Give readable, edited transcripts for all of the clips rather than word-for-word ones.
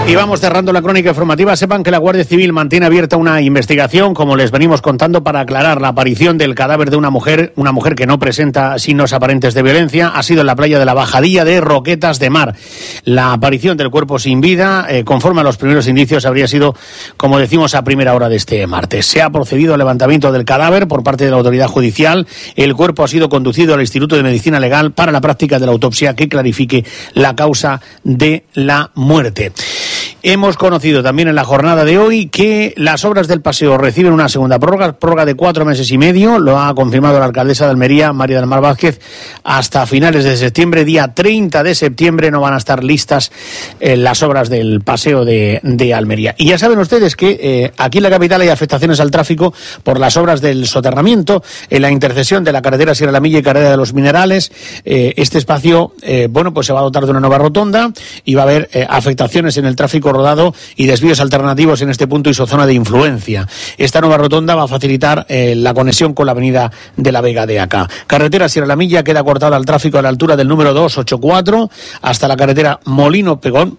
Y vamos cerrando la crónica informativa. Sepan que la Guardia Civil mantiene abierta una investigación, como les venimos contando, para aclarar la aparición del cadáver de una mujer que no presenta signos aparentes de violencia. Ha sido en la playa de la Bajadilla de Roquetas de Mar. La aparición del cuerpo sin vida, conforme a los primeros indicios, habría sido, como decimos, a primera hora de este martes. Se ha procedido al levantamiento del cadáver por parte de la autoridad judicial. El cuerpo ha sido conducido al Instituto de Medicina Legal para la práctica de la autopsia que clarifique la causa de la muerte. Hemos conocido también en la jornada de hoy que las obras del paseo reciben una segunda prórroga de 4 meses y medio. Lo ha confirmado la alcaldesa de Almería, María del Mar Vázquez. Hasta finales de septiembre, día 30 de septiembre, no van a estar listas las obras del paseo de Almería. Y ya saben ustedes que aquí en la capital hay afectaciones al tráfico por las obras del soterramiento en la intersección de la carretera Sierra de la Milla y carretera de los Minerales. Este espacio, pues se va a dotar de una nueva rotonda y va a haber afectaciones en el tráfico rodado y desvíos alternativos en este punto y su zona de influencia. Esta nueva rotonda va a facilitar la conexión con la avenida de la Vega de acá. Carretera Sierra de la Milla queda cortada al tráfico a la altura del número 284 hasta la carretera Molino Pepón,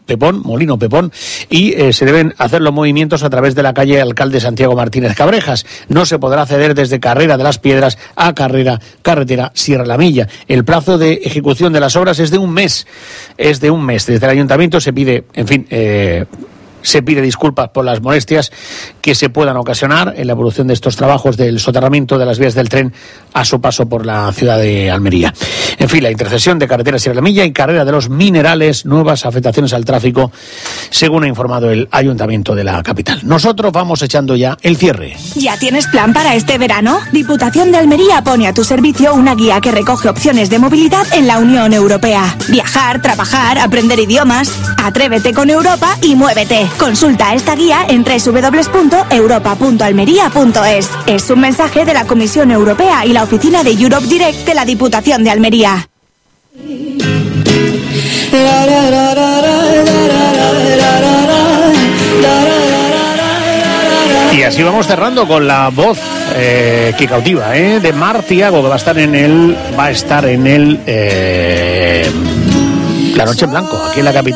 y se deben hacer los movimientos a través de la calle Alcalde Santiago Martínez Cabrejas. No se podrá acceder desde Carrera de las Piedras a carretera Sierra de la Milla. El plazo de ejecución de las obras es de un mes. Desde el ayuntamiento se pide, se pide disculpas por las molestias que se puedan ocasionar en la evolución de estos trabajos del soterramiento de las vías del tren a su paso por la ciudad de Almería. En fin, la intersección de carretera Sierra de la Milla y carrera de los Minerales, nuevas afectaciones al tráfico, según ha informado el ayuntamiento de la capital. Nosotros vamos echando ya el cierre. ¿Ya tienes plan para este verano? Diputación de Almería pone a tu servicio una guía que recoge opciones de movilidad en la Unión Europea. Viajar, trabajar, aprender idiomas. Atrévete con Europa y muévete. Consulta esta guía en www.europa.almería.es. Es un mensaje de la Comisión Europea y la oficina de Europe Direct de la Diputación de Almería. Y así vamos cerrando con la voz que cautiva de Mar Thiago, que va a estar en el La Noche en Blanco, aquí en la capital.